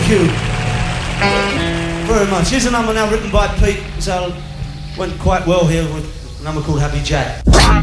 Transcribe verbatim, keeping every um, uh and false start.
Thank you very much. Here's a number now written by Pete, so it went quite well here with a number called Happy Jack.